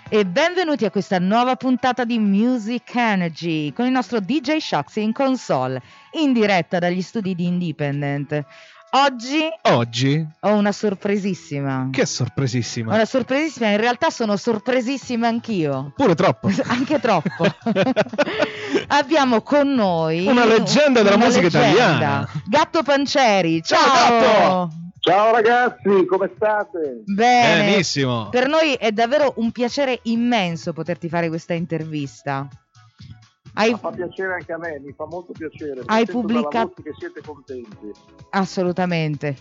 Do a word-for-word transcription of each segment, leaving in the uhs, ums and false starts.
E benvenuti a questa nuova puntata di Music Energy con il nostro D J Shoxy in console, in diretta dagli studi di Independent. Oggi, Oggi ho una sorpresissima. Che sorpresissima? Una sorpresissima, in realtà sono sorpresissima anch'io. Pure troppo. Anche troppo. Abbiamo con noi una leggenda della una musica leggenda. italiana. Gatto Pancieri. Ciao, Ciao Gatto! Ciao ragazzi, come state? Bene. Benissimo. Per noi è davvero un piacere immenso poterti fare questa intervista. Hai... Ma fa piacere anche a me, mi fa molto piacere. Hai Sento pubblicato dalla voce che siete contenti. Assolutamente.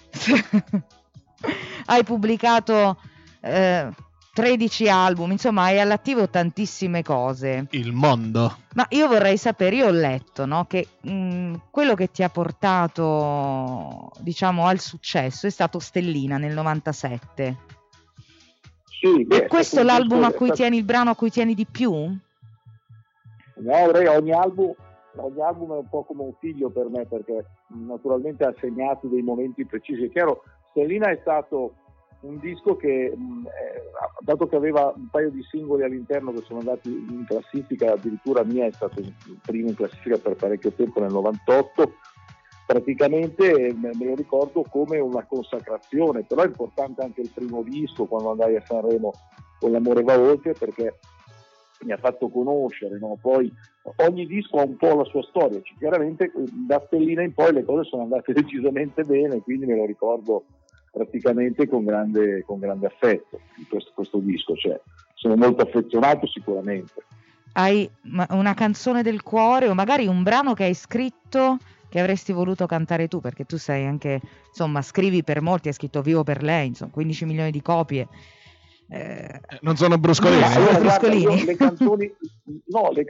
Hai pubblicato eh, tredici album, insomma hai all'attivo tantissime cose. Il mondo. Ma io vorrei sapere, io ho letto, no, che mh, quello che ti ha portato, diciamo, al successo è stato Stellina nel novantasette. Sì, beh, E questo è l'album disco, a cui stato... tieni, il brano a cui tieni di più? No, ogni album, ogni album è un po' come un figlio per me, perché naturalmente ha segnato dei momenti precisi. È chiaro, Stellina è stato un disco che, mh, eh, dato che aveva un paio di singoli all'interno che sono andati in classifica, addirittura mia è stato il primo in classifica per parecchio tempo nel novantotto, praticamente me, me lo ricordo come una consacrazione. Però è importante anche il primo disco, quando andai a Sanremo con L'amore va oltre, perché mi ha fatto conoscere, no? Poi ogni disco ha un po' la sua storia, chiaramente da Stellina in poi le cose sono andate decisamente bene, quindi me lo ricordo praticamente con grande, con grande affetto questo, questo disco, cioè sono molto affezionato sicuramente. Hai una canzone del cuore o magari un brano che hai scritto che avresti voluto cantare tu, perché tu sei anche, insomma, scrivi per molti, hai scritto Vivo per lei, insomma, quindici milioni di copie. Eh, non sono bruscolini. Allora, guarda, io le canzoni, no, le